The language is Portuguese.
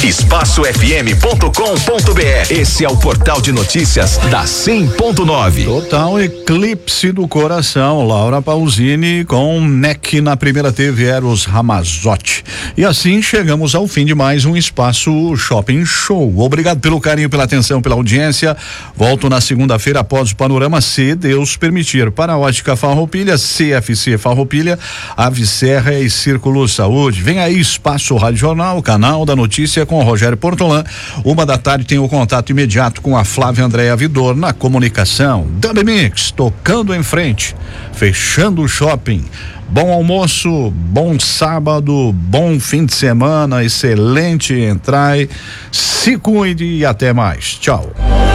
EspaçoFM.com.br. Esse é o portal de notícias da 100.9. Total eclipse do coração. Laura Pausini com NEC na primeira TV Eros Ramazotti. E assim chegamos ao fim de mais um Espaço Shopping Show. Obrigado pelo carinho, pela atenção, pela audiência. Volto na segunda-feira após o panorama, se Deus permitir. Para a Ótica Farroupilha, CFC Farroupilha, Ave Serra e Círculo Saúde. Vem aí Espaço Rádio Jornal, canal da notícia com o Rogério Portolã. 1h tem o contato imediato com a Flávia Andréa Vidor na comunicação. Dub Mix, tocando em frente, fechando o shopping. Bom almoço, bom sábado, bom fim de semana, excelente entrai, se cuide e até mais. Tchau.